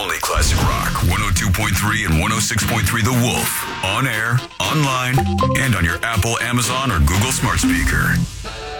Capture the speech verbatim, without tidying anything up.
only classic rock. one oh two point three and one oh six point three The Wolf. On air, online, and on your Apple, Amazon, or Google smart speaker.